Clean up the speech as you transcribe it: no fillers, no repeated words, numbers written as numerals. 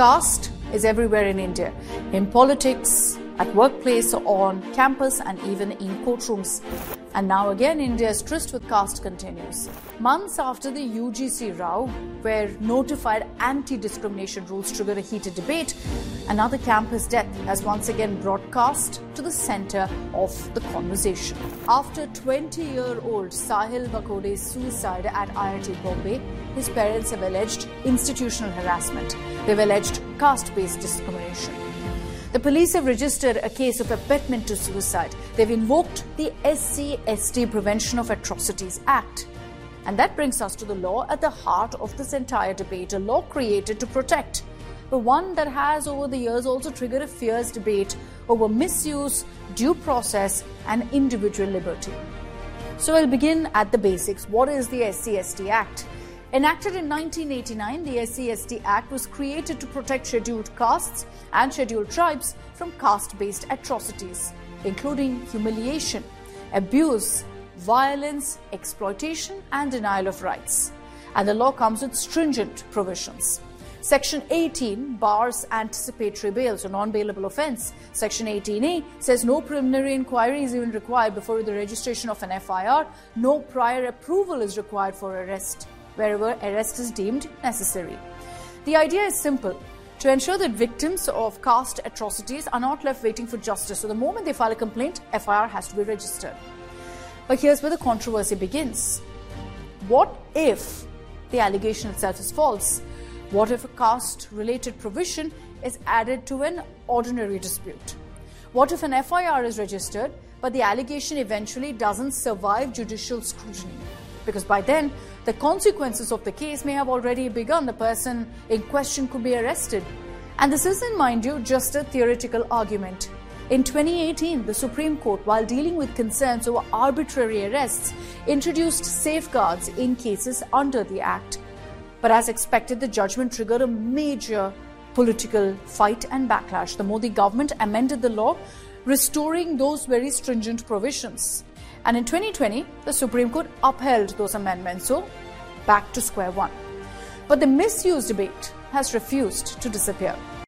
Caste is everywhere in India, in politics, at workplace, on campus, and even in courtrooms. And now again, India's tryst with caste continues. Months after the UGC row, where notified anti-discrimination rules triggered a heated debate, another campus death has once again brought caste to the center of the conversation. After 20-year-old Sahil Bakode's suicide at IIT Bombay, his parents have alleged institutional harassment. They've alleged caste-based discrimination. The police have registered a case of abetment to suicide. They've invoked the SC/ST Prevention of Atrocities Act. And that brings us to the law at the heart of this entire debate, a law created to protect, but one that has over the years also triggered a fierce debate over misuse, due process, and individual liberty. So I'll begin at the basics. What is the SC/ST Act? Enacted in 1989, the SC/ST Act was created to protect scheduled castes and scheduled tribes from caste-based atrocities, including humiliation, abuse, violence, exploitation, and denial of rights. And the law comes with stringent provisions. Section 18 bars anticipatory bail, so non-bailable offence. Section 18A says no preliminary inquiry is even required before the registration of an FIR. No prior approval is required for arrest, wherever arrest is deemed necessary. The idea is simple: to ensure that victims of caste atrocities are not left waiting for justice. So the moment they file a complaint, FIR has to be registered. But here's where the controversy begins. What if the allegation itself is false? What if a caste-related provision is added to an ordinary dispute? What if an FIR is registered, but the allegation eventually doesn't survive judicial scrutiny? Because by then, the consequences of the case may have already begun. The person in question could be arrested. And this isn't, mind you, just a theoretical argument. In 2018, the Supreme Court, while dealing with concerns over arbitrary arrests, introduced safeguards in cases under the Act. But as expected, the judgment triggered a major political fight and backlash. The Modi government amended the law, restoring those very stringent provisions. And in 2020, the Supreme Court upheld those amendments, so back to square one. But the misuse debate has refused to disappear.